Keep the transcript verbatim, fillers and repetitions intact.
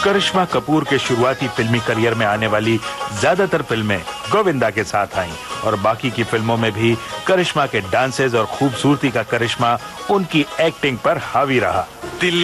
करिश्मा कपूर के शुरुआती फिल्मी करियर में आने वाली ज्यादातर फिल्में गोविंदा के साथ आईं और बाकी की फिल्मों में भी करिश्मा के डांसेस और खूबसूरती का करिश्मा उनकी एक्टिंग पर हावी रहा।